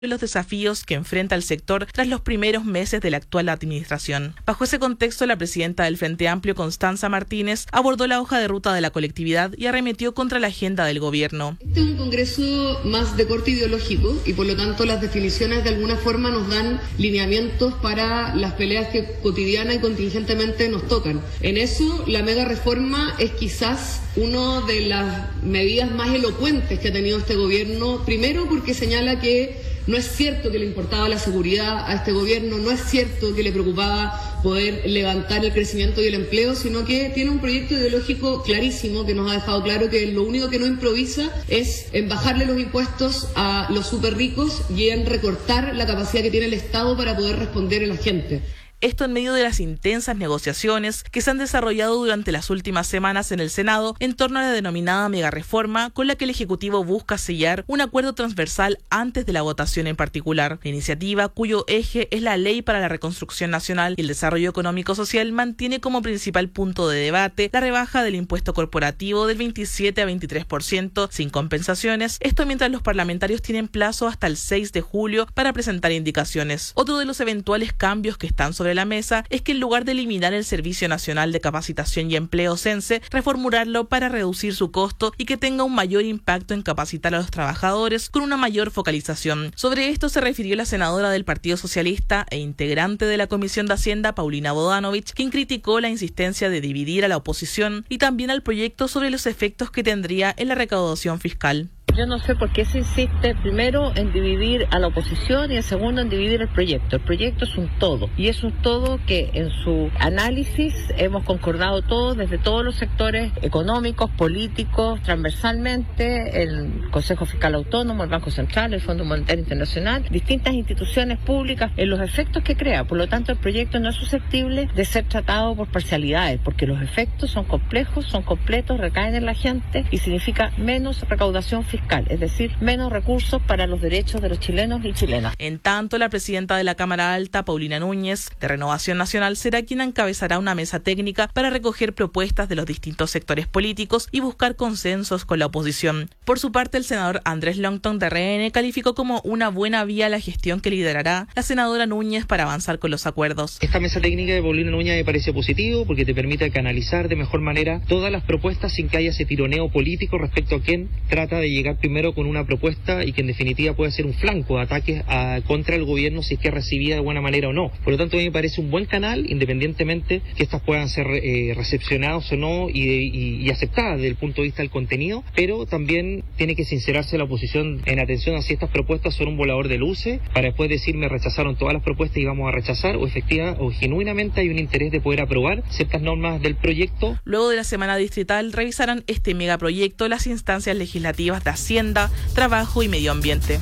los desafíos que enfrenta el sector tras los primeros meses de la actual administración. Bajo ese contexto, la presidenta del Frente Amplio, Constanza Martínez, abordó la hoja de ruta de la colectividad y arremetió contra la agenda del gobierno. Este es un congreso más de corte ideológico y por lo tanto las definiciones de alguna forma nos dan lineamientos para las peleas que cotidiana y contingentemente nos tocan. En eso, la mega reforma es quizás una de las medidas más elocuentes que ha tenido este gobierno, primero porque señala que no es cierto que le importaba la seguridad a este gobierno, no es cierto que le preocupaba poder levantar el crecimiento y el empleo, sino que tiene un proyecto ideológico clarísimo que nos ha dejado claro que lo único que no improvisa es en bajarle los impuestos a los súper ricos y en recortar la capacidad que tiene el Estado para poder responder a la gente. Esto en medio de las intensas negociaciones que se han desarrollado durante las últimas semanas en el Senado en torno a la denominada megareforma, con la que el Ejecutivo busca sellar un acuerdo transversal antes de la votación en particular. La iniciativa, cuyo eje es la Ley para la Reconstrucción Nacional y el Desarrollo Económico-Social, mantiene como principal punto de debate la rebaja del impuesto corporativo del 27 a 23% sin compensaciones. Esto mientras los parlamentarios tienen plazo hasta el 6 de julio para presentar indicaciones. Otro de los eventuales cambios que están sobre la mesa es que en lugar de eliminar el Servicio Nacional de Capacitación y Empleo CENSE, reformularlo para reducir su costo y que tenga un mayor impacto en capacitar a los trabajadores con una mayor focalización. Sobre esto se refirió la senadora del Partido Socialista e integrante de la Comisión de Hacienda, Paulina Bodanovich, quien criticó la insistencia de dividir a la oposición y también al proyecto sobre los efectos que tendría en la recaudación fiscal. Yo no sé por qué se insiste primero en dividir a la oposición y en segundo en dividir el proyecto. El proyecto es un todo y es un todo que en su análisis hemos concordado todos desde todos los sectores económicos, políticos, transversalmente, el Consejo Fiscal Autónomo, el Banco Central, el Fondo Monetario Internacional, distintas instituciones públicas en los efectos que crea. Por lo tanto, el proyecto no es susceptible de ser tratado por parcialidades porque los efectos son complejos, son completos, recaen en la gente y significa menos recaudación fiscal. Es decir, menos recursos para los derechos de los chilenos y chilenas. En tanto, la presidenta de la Cámara Alta, Paulina Núñez, de Renovación Nacional, será quien encabezará una mesa técnica para recoger propuestas de los distintos sectores políticos y buscar consensos con la oposición. Por su parte, el senador Andrés Longton, de RN, calificó como una buena vía la gestión que liderará la senadora Núñez para avanzar con los acuerdos. Esta mesa técnica de Paulina Núñez me parece positivo porque te permite canalizar de mejor manera todas las propuestas sin que haya ese tironeo político respecto a quién trata de llegar primero con una propuesta y que en definitiva puede ser un flanco de ataques contra el gobierno si es que es recibida de buena manera o no. Por lo tanto, a mí me parece un buen canal, independientemente que estas puedan ser recepcionadas o no y aceptadas desde el punto de vista del contenido, pero también tiene que sincerarse la oposición en atención a si estas propuestas son un volador de luces para después decir me rechazaron todas las propuestas y vamos a rechazar, o efectiva o genuinamente hay un interés de poder aprobar ciertas normas del proyecto. Luego de la semana distrital revisarán este megaproyecto las instancias legislativas de Hacienda, Trabajo y Medio Ambiente.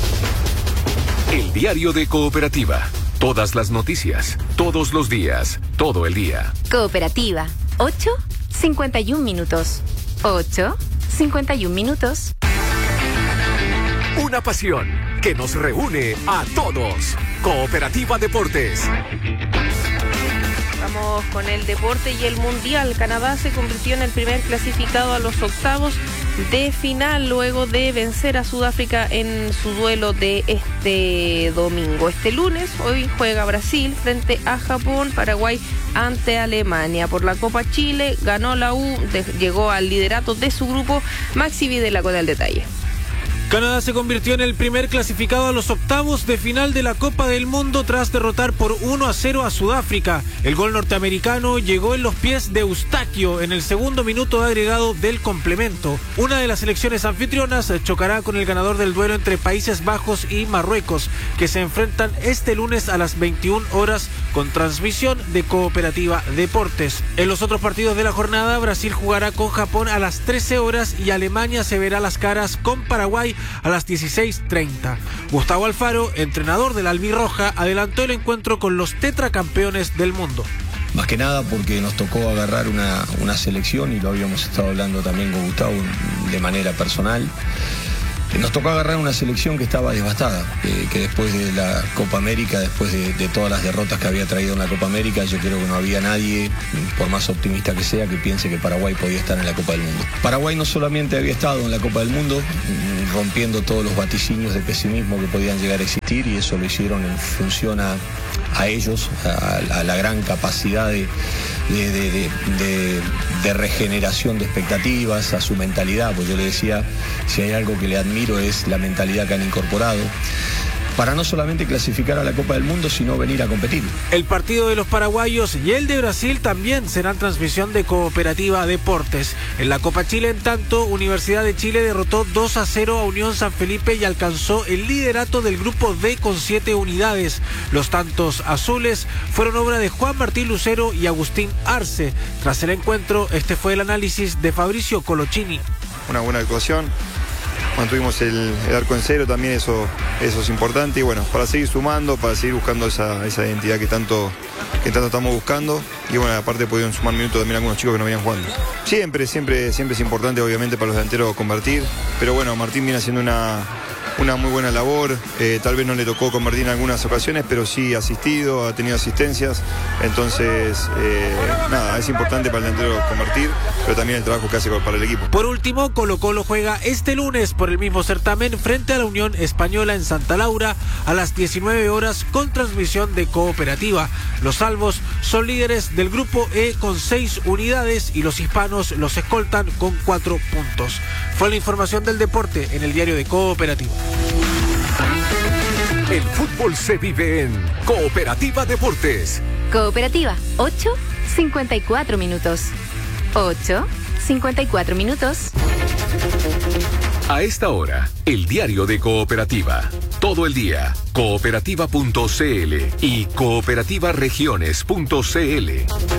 El diario de Cooperativa. Todas las noticias, todos los días, todo el día. Cooperativa. 8:51 minutos. 8:51 minutos. Una pasión que nos reúne a todos. Cooperativa Deportes. Vamos con el deporte y el mundial. Canadá se convirtió en el primer clasificado a los octavos de final luego de vencer a Sudáfrica en su duelo de este domingo. Este lunes, hoy juega Brasil frente a Japón, Paraguay ante Alemania. Por la Copa Chile ganó la U, llegó al liderato de su grupo. Maxi Videla con el detalle. Canadá se convirtió en el primer clasificado a los octavos de final de la Copa del Mundo tras derrotar por 1-0 a Sudáfrica. El gol norteamericano llegó en los pies de Eustaquio en el segundo minuto de agregado del complemento. Una de las selecciones anfitrionas chocará con el ganador del duelo entre Países Bajos y Marruecos, que se enfrentan este lunes a las 21 horas con transmisión de Cooperativa Deportes. En los otros partidos de la jornada, Brasil jugará con Japón a las 13 horas y Alemania se verá las caras con Paraguay a las 16:30. Gustavo Alfaro, entrenador de la albirroja, adelantó el encuentro con los tetracampeones del mundo. Más que nada porque nos tocó agarrar una selección, y lo habíamos estado hablando también con Gustavo de manera personal, Nos tocó agarrar una selección que estaba devastada, que después de la Copa América, después de todas las derrotas que había traído en la Copa América, yo creo que no había nadie, por más optimista que sea, que piense que Paraguay podía estar en la Copa del Mundo. Paraguay no solamente había estado en la Copa del Mundo, rompiendo todos los vaticinios de pesimismo que podían llegar a existir, y eso lo hicieron en función a ellos, a la gran capacidad de regeneración de expectativas, a su mentalidad. Pues yo le decía, si hay algo que le admiro es la mentalidad que han incorporado para no solamente clasificar a la Copa del Mundo, sino venir a competir. El partido de los paraguayos y el de Brasil también serán transmisión de Cooperativa Deportes. En la Copa Chile, en tanto, Universidad de Chile derrotó 2-0 a Unión San Felipe y alcanzó el liderato del grupo D con 7 unidades. Los tantos azules fueron obra de Juan Martín Lucero y Agustín Arce. Tras el encuentro, este fue el análisis de Fabricio Colochini. Una buena actuación. Mantuvimos el arco en cero, también eso es importante, y bueno, para seguir sumando, para seguir buscando esa identidad que tanto estamos buscando, y bueno, aparte pudieron sumar minutos también algunos chicos que no venían jugando. Siempre es importante, obviamente, para los delanteros convertir, pero bueno, Martín viene haciendo una muy buena labor, tal vez no le tocó convertir en algunas ocasiones, pero sí asistido, ha tenido asistencias, entonces nada, es importante para el delantero convertir, pero también el trabajo que hace para el equipo. Por último, Colo-Colo juega este lunes por el mismo certamen frente a la Unión Española en Santa Laura a las 19 horas con transmisión de Cooperativa. Los salvos son líderes del grupo E con 6 unidades y los hispanos los escoltan con 4 puntos. Fue la información del deporte en el diario de Cooperativa. El fútbol se vive en Cooperativa Deportes. Cooperativa, 8:54 minutos. 8:54 minutos. A esta hora, el diario de Cooperativa. Todo el día, cooperativa.cl y cooperativaregiones.cl.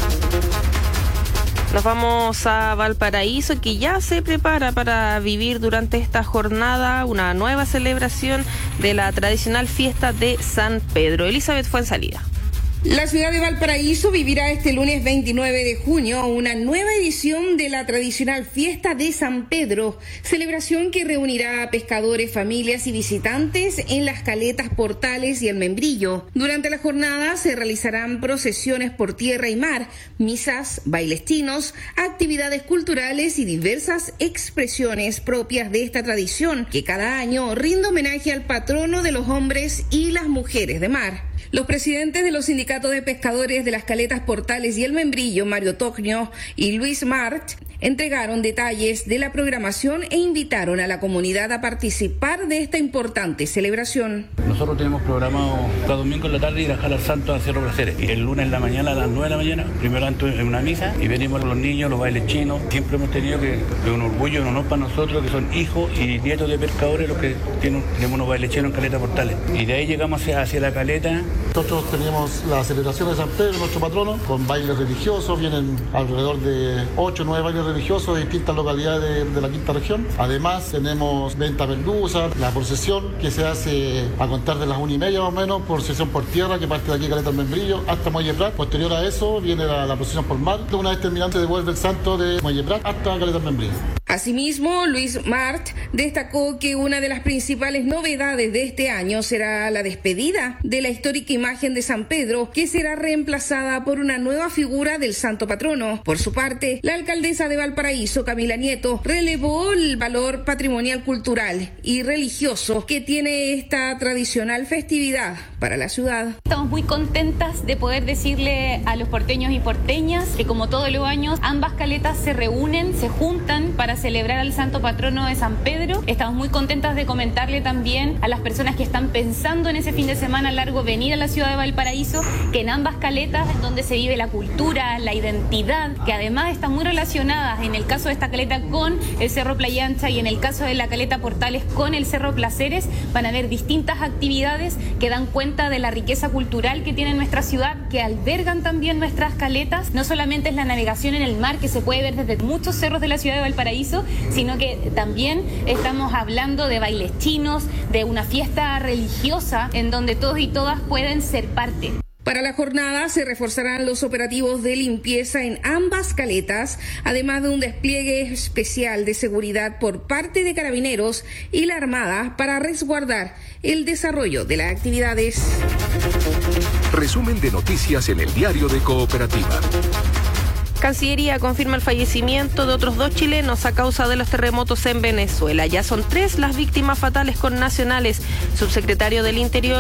Nos vamos a Valparaíso, que ya se prepara para vivir durante esta jornada una nueva celebración de la tradicional fiesta de San Pedro. Elizabeth Fuenzalida. La ciudad de Valparaíso vivirá este lunes 29 de junio una nueva edición de la tradicional fiesta de San Pedro, celebración que reunirá a pescadores, familias y visitantes en las caletas Portales y el Membrillo. Durante la jornada se realizarán procesiones por tierra y mar, misas, bailes chinos, actividades culturales y diversas expresiones propias de esta tradición, que cada año rinde homenaje al patrono de los hombres y las mujeres de mar. Los presidentes de los sindicatos de pescadores de las caletas Portales y el Membrillo, Mario Tocnio y Luis Mart, entregaron detalles de la programación e invitaron a la comunidad a participar de esta importante celebración. Nosotros tenemos programado cada domingo en la tarde ir a jalar santos a Cerro Placeres. Y el lunes en la mañana a las 9 de la mañana, primero antes en una misa, y venimos los niños, los bailes chinos. Siempre hemos tenido que un orgullo, un honor para nosotros, que son hijos y nietos de pescadores los que tenemos unos bailes chinos en Caleta Portales. Y de ahí llegamos hacia la caleta. Nosotros tenemos la celebración de San Pedro, nuestro patrono, con bailes religiosos. Vienen alrededor de 8 o 9 bailes religiosos de distintas localidades de la quinta región. Además tenemos venta merluza, la procesión que se hace a contar de las 1:30 más o menos, procesión por tierra que parte de aquí Caleta del Membrillo hasta Muelle Prat. Posterior a eso viene la procesión por mar. Una vez terminante devuelve el santo de Muelle Prat hasta Caleta del Membrillo. Asimismo, Luis Mart destacó que una de las principales novedades de este año será la despedida de la histórica imagen de San Pedro, que será reemplazada por una nueva figura del santo patrono. Por su parte, la alcaldesa de Valparaíso, Camila Nieto, relevó el valor patrimonial, cultural y religioso que tiene esta tradicional festividad para la ciudad. Estamos muy contentas de poder decirle a los porteños y porteñas que, como todos los años, ambas caletas se reúnen, se juntan para celebrar al santo patrono de San Pedro. Estamos muy contentas de comentarle también a las personas que están pensando en ese fin de semana largo venir a la ciudad de Valparaíso, que en ambas caletas es donde se vive la cultura, la identidad, que además están muy relacionadas, en el caso de esta caleta con el Cerro Playa Ancha y en el caso de la caleta Portales con el Cerro Placeres. Van a haber distintas actividades que dan cuenta de la riqueza cultural que tiene nuestra ciudad, que albergan también nuestras caletas. No solamente es la navegación en el mar, que se puede ver desde muchos cerros de la ciudad de Valparaíso, sino que también estamos hablando de bailes chinos, de una fiesta religiosa en donde todos y todas pueden ser parte. Para la jornada se reforzarán los operativos de limpieza en ambas caletas, además de un despliegue especial de seguridad por parte de Carabineros y la Armada para resguardar el desarrollo de las actividades. Resumen de noticias en el Diario de Cooperativa. Cancillería confirma el fallecimiento de otros 2 chilenos a causa de los terremotos en Venezuela. Ya son 3 las víctimas fatales con nacionales. Subsecretario del Interior